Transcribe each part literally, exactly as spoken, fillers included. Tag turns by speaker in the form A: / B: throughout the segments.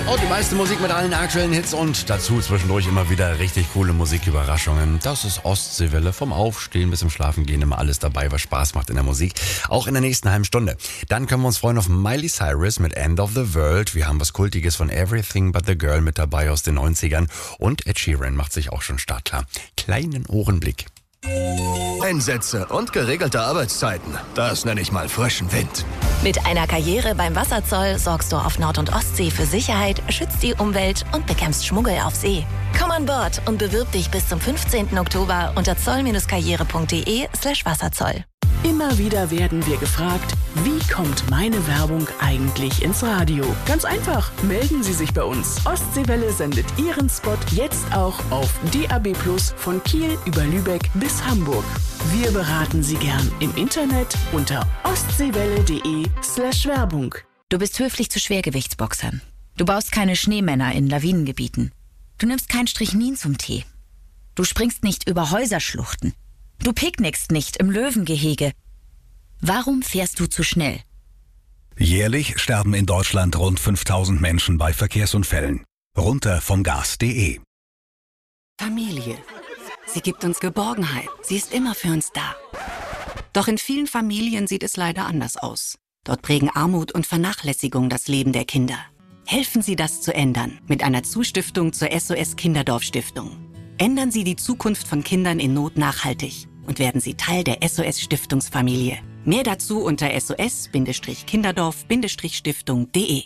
A: Und die meiste Musik mit allen aktuellen Hits und dazu zwischendurch immer wieder richtig coole Musiküberraschungen. Das ist Ostseewelle, vom Aufstehen bis zum Schlafengehen immer alles dabei, was Spaß macht in der Musik. Auch in der nächsten halben Stunde. Dann können wir uns freuen auf Miley Cyrus mit End of the World. Wir haben was Kultiges von Everything But the Girl mit dabei aus den neunzigern. Und Ed Sheeran macht sich auch schon startklar. Kleinen Ohrenblick.
B: Einsätze und geregelte Arbeitszeiten. Das nenne ich mal frischen Wind.
C: Mit einer Karriere beim Wasserzoll sorgst du auf Nord- und Ostsee für Sicherheit, schützt die Umwelt und bekämpfst Schmuggel auf See. Komm an Bord und bewirb dich bis zum fünfzehnten Oktober unter zoll-karriere.de slash Wasserzoll.
D: Immer wieder werden wir gefragt, wie kommt meine Werbung eigentlich ins Radio? Ganz einfach, melden Sie sich bei uns. Ostseewelle sendet Ihren Spot jetzt auch auf D A B plus von Kiel über Lübeck bis Hamburg. Wir beraten Sie gern im Internet unter ostseewelle.de slash Werbung.
E: Du bist höflich zu Schwergewichtsboxern. Du baust keine Schneemänner in Lawinengebieten. Du nimmst kein Strychnin zum Tee. Du springst nicht über Häuserschluchten. Du picknickst nicht im Löwengehege. Warum fährst du zu schnell?
F: Jährlich sterben in Deutschland rund fünftausend Menschen bei Verkehrsunfällen. Runter vom Gas punkt de.
G: Familie. Sie gibt uns Geborgenheit. Sie ist immer für uns da. Doch in vielen Familien sieht es leider anders aus. Dort prägen Armut und Vernachlässigung das Leben der Kinder. Helfen Sie, das zu ändern mit einer Zustiftung zur S O S Kinderdorf Stiftung. Ändern Sie die Zukunft von Kindern in Not nachhaltig und werden Sie Teil der S O S-Stiftungsfamilie. Mehr dazu unter s o s kinderdorf stiftung punkt de.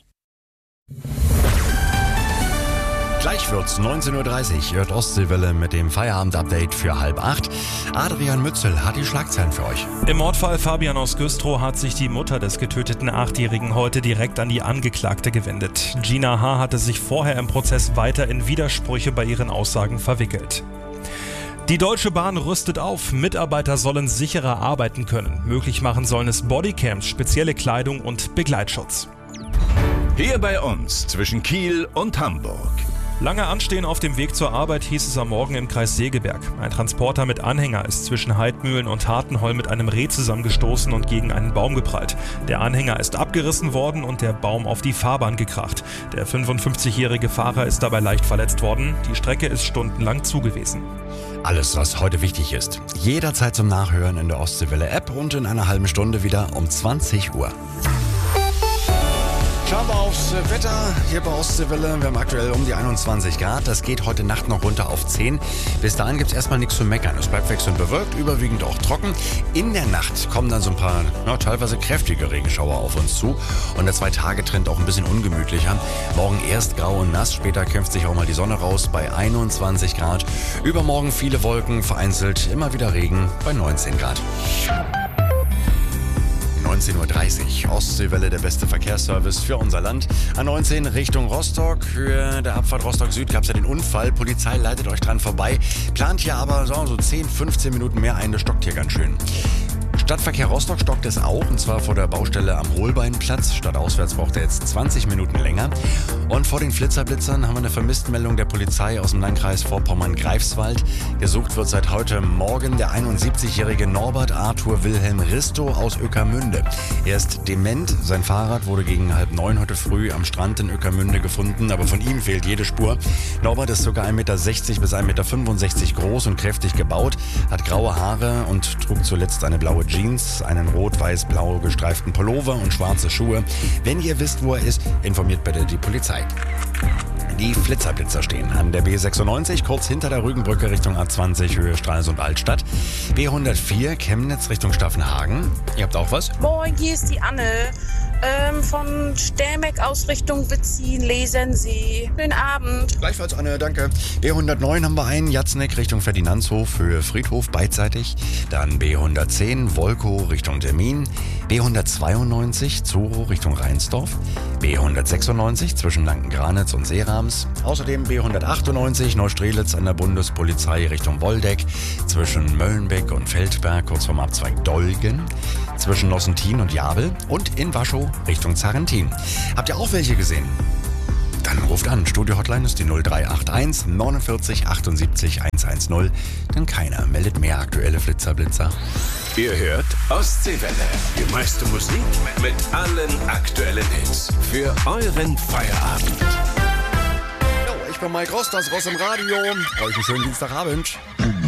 A: Gleich wird's neunzehn Uhr dreißig, hört Ostseewelle mit dem Feierabend-Update für halb acht. Adrian Mützel hat die Schlagzeilen für euch.
H: Im Mordfall Fabian aus Güstrow hat sich die Mutter des getöteten Achtjährigen heute direkt an die Angeklagte gewendet. Gina H. hatte sich vorher im Prozess weiter in Widersprüche bei ihren Aussagen verwickelt. Die Deutsche Bahn rüstet auf. Mitarbeiter sollen sicherer arbeiten können. Möglich machen sollen es Bodycams, spezielle Kleidung und Begleitschutz.
I: Hier bei uns zwischen Kiel und Hamburg.
H: Lange Anstehen auf dem Weg zur Arbeit hieß es am Morgen im Kreis Segeberg. Ein Transporter mit Anhänger ist zwischen Heidmühlen und Hartenholm mit einem Reh zusammengestoßen und gegen einen Baum geprallt. Der Anhänger ist abgerissen worden und der Baum auf die Fahrbahn gekracht. Der fünfundfünfzigjährige Fahrer ist dabei leicht verletzt worden. Die Strecke ist stundenlang zugewesen.
A: Alles, was heute wichtig ist. Jederzeit zum Nachhören in der Ostseewelle-App und in einer halben Stunde wieder um zwanzig Uhr. Schauen wir aufs Wetter hier bei Ostseewelle. Wir haben aktuell um die einundzwanzig Grad. Das geht heute Nacht noch runter auf zehn. Bis dahin gibt es erstmal nichts zu meckern. Es bleibt wechselnd bewölkt, überwiegend auch trocken. In der Nacht kommen dann so ein paar ja, teilweise kräftige Regenschauer auf uns zu. Und der Zwei-Tage-Trend auch ein bisschen ungemütlicher. Morgen erst grau und nass, später kämpft sich auch mal die Sonne raus bei einundzwanzig Grad. Übermorgen viele Wolken, vereinzelt immer wieder Regen bei neunzehn Grad. neunzehn Uhr dreißig, Ostseewelle, der beste Verkehrsservice für unser Land. A neunzehn Richtung Rostock. Für der Abfahrt Rostock Süd gab es ja den Unfall. Polizei leitet euch dran vorbei. Plant hier aber so, so zehn, fünfzehn Minuten mehr ein. Das stockt hier ganz schön. Stadtverkehr Rostock stockt es auch, und zwar vor der Baustelle am Holbeinplatz. Stadtauswärts braucht er jetzt zwanzig Minuten länger. Und vor den Flitzerblitzern haben wir eine Vermisstenmeldung der Polizei aus dem Landkreis Vorpommern-Greifswald. Gesucht wird seit heute Morgen der einundsiebzigjährige Norbert Arthur Wilhelm Risto aus Ueckermünde. Er ist dement. Sein Fahrrad wurde gegen halb neun heute früh am Strand in Ueckermünde gefunden, aber von ihm fehlt jede Spur. Norbert ist ca. ein Meter sechzig bis ein Meter fünfundsechzig groß und kräftig gebaut, hat graue Haare und trug zuletzt eine blaue Jeans, einen rot-weiß-blau gestreiften Pullover und schwarze Schuhe. Wenn ihr wisst, wo er ist, informiert bitte die Polizei. Die Flitzerblitzer stehen an der B sechsundneunzig, kurz hinter der Rügenbrücke Richtung A zwanzig, Höhe Stralsund-Altstadt. B hundertvier, Chemnitz Richtung Staffenhagen. Ihr habt auch was?
J: Moin, hier ist die Anne. Ähm, von Stermeck aus Richtung Witzin lesen Sie. Guten Abend.
A: Gleichfalls, Anne, danke. B hundertneun haben wir einen, Jatzneck Richtung Ferdinandshof, Höhe Friedhof beidseitig. Dann B hundertzehn, Wolkow Richtung Termin. B hundertzweiundneunzig, Zuro Richtung Rheinsdorf. B hundertsechsundneunzig zwischen Lanken-Granitz und Seerams. Außerdem B hundertachtundneunzig, Neustrelitz an der Bundespolizei Richtung Woldeck. Zwischen Möllenbeck und Feldberg, kurz vorm Abzweig Dolgen. Zwischen Nossentin und Jabel. Und in Waschow Richtung Zarentin. Habt ihr auch welche gesehen? Dann ruft an. Studio-Hotline ist die null drei acht eins neunundvierzig achtundsiebzig hundertzehn. Denn keiner meldet mehr aktuelle Flitzerblitzer.
I: Ihr hört Ostseewelle. Die meiste Musik mit allen aktuellen Hits. Für euren Feierabend.
A: bin Mike Ross, das Ross im Radio. Euch einen schönen Dienstagabend.